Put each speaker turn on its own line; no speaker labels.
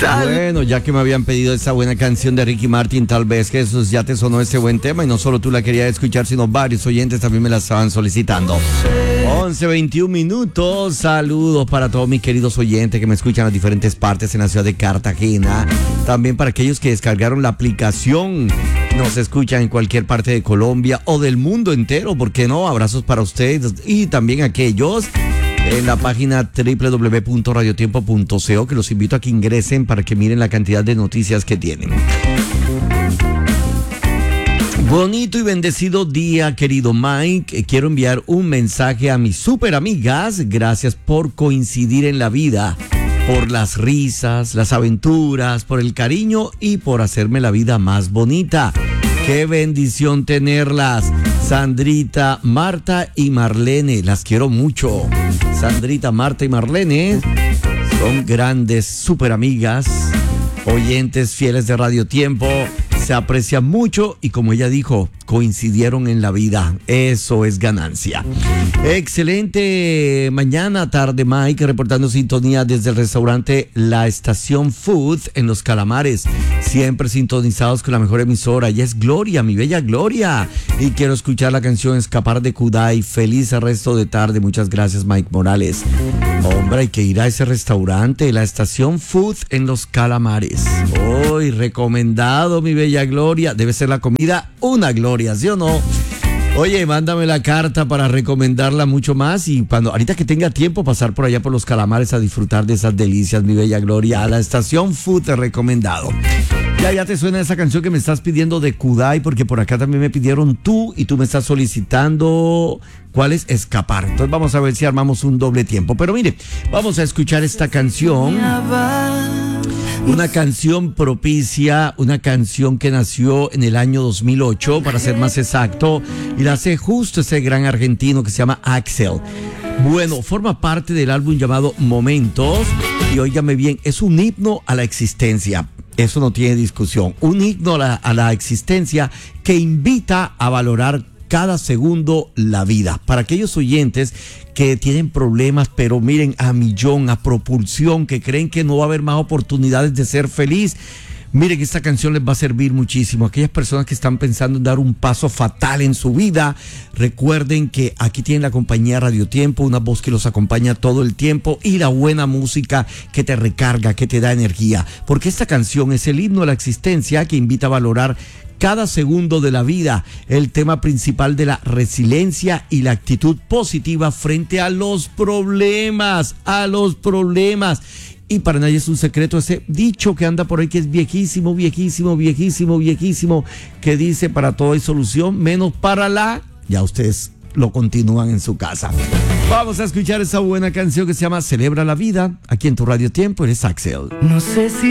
Bueno, ya que me habían pedido esa buena canción de Ricky Martin, tal vez Jesús ya te sonó ese buen tema y no solo tú la querías escuchar, sino varios oyentes también me la estaban solicitando. 11:21 minutos, saludos para todos mis queridos oyentes que me escuchan en las diferentes partes en la ciudad de Cartagena, también para aquellos que descargaron la aplicación, nos escuchan en cualquier parte de Colombia o del mundo entero, ¿por qué no? Abrazos para ustedes y también aquellos en la página www.radiotiempo.co, que los invito a que ingresen para que miren la cantidad de noticias que tienen. Bonito y bendecido día, querido Mike. Quiero enviar un mensaje a mis super amigas. Gracias por coincidir en la vida, por las risas, las aventuras, por el cariño y por hacerme la vida más bonita. Qué bendición tenerlas. Sandrita, Marta y Marlene, las quiero mucho. Sandrita, Marta y Marlene son grandes super amigas, oyentes fieles de Radio Tiempo. Se aprecian mucho y, como ella dijo, coincidieron en la vida. Eso es ganancia. Excelente mañana, tarde, Mike, reportando sintonía desde el restaurante La Estación Food en Los Calamares. Siempre sintonizados con la mejor emisora. Ella es Gloria, mi bella Gloria. Y quiero escuchar la canción Escapar de Kudai. Feliz resto de tarde. Muchas gracias, Mike Morales. Hombre, hay que ir a ese restaurante, La Estación Food en Los Calamares. Hoy recomendado, mi bella Gloria. Debe ser la comida una gloria, ¿sí o no? Oye, mándame la carta para recomendarla mucho más y ahorita que tenga tiempo pasar por allá por Los Calamares a disfrutar de esas delicias, mi bella Gloria. A La Estación Food recomendado. Ya te suena esa canción que me estás pidiendo de Kudai, porque por acá también me pidieron tú y tú me estás solicitando cuál es Escapar. Entonces vamos a ver si armamos un doble tiempo. Pero mire, vamos a escuchar esta canción. Una canción propicia, una canción que nació en el año 2008, para ser más exacto, y la hace justo ese gran argentino que se llama Axel. Bueno, forma parte del álbum llamado Momentos, y óigame bien, es un himno a la existencia. Eso no tiene discusión. Un himno a la existencia que invita a valorar cada segundo la vida. Para aquellos oyentes que tienen problemas, pero miren, a millón, a propulsión, que creen que no va a haber más oportunidades de ser feliz, miren, esta canción les va a servir muchísimo. Aquellas personas que están pensando en dar un paso fatal en su vida, recuerden que aquí tienen la compañía Radio Tiempo, una voz que los acompaña todo el tiempo y la buena música que te recarga, que te da energía. Porque esta canción es el himno a la existencia que invita a valorar cada segundo de la vida, el tema principal de la resiliencia y la actitud positiva frente a los problemas, Y para nadie es un secreto ese dicho que anda por ahí que es viejísimo, que dice: para todo hay solución, menos para la... Ya ustedes lo continúan en su casa. Vamos a escuchar esa buena canción que se llama Celebra la Vida, aquí en tu Radio Tiempo. Eres Axel.
No sé si